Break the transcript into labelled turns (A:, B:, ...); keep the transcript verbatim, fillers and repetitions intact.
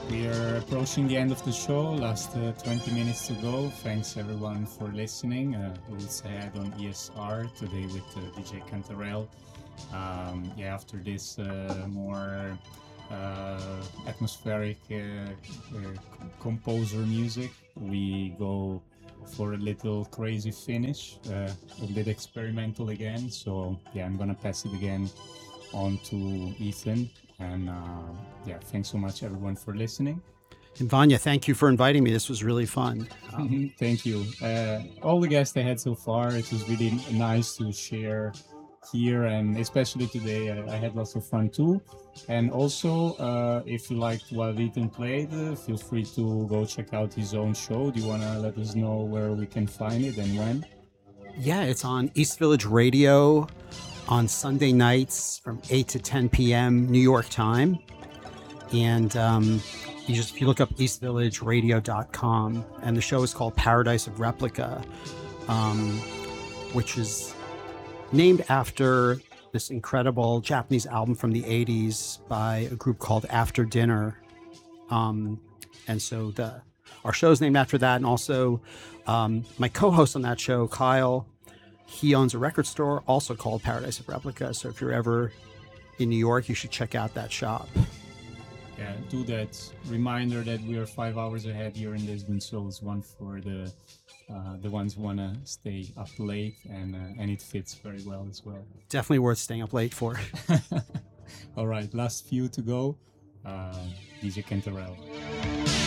A: we are approaching the end of the show. Last uh, twenty minutes to go. Thanks everyone for listening. Uh, we'll say ahead on E S R today with uh, D J Cantarell. Um, yeah, after this uh, more uh, atmospheric uh, uh, composer music, we go for a little crazy finish, uh, a bit experimental again. So yeah, I'm gonna pass it again on to Ethan. And uh, yeah, thanks so much everyone for listening.
B: And Vanya, thank you for inviting me. This was really fun.
A: Um, thank you. Uh, all the guests I had so far, it was really nice to share here, and especially today, I, I had lots of fun too. And also, uh, if you liked what Ethan played, uh, feel free to go check out his own show. Do you want to let us know where we can find it and when?
B: Yeah, it's on East Village Radio on Sunday nights from eight to ten p.m. New York time. And um, you just if you look up east village radio dot com, and the show is called Paradise of Replica, um, which is named after this incredible Japanese album from the eighties by a group called After Dinner. Um, and so the our show is named after that. And also um, my co-host on that show, Kyle, he owns a record store also called Paradise of Replica. So if you're ever in New York, you should check out that shop.
A: Yeah, do that. Reminder that we are five hours ahead here in Lisbon, so it's one for the uh, the ones who want to stay up late, and uh, and it fits very well as well.
B: Definitely worth staying up late for.
A: All right, last few to go. Uh, D J Cantarell.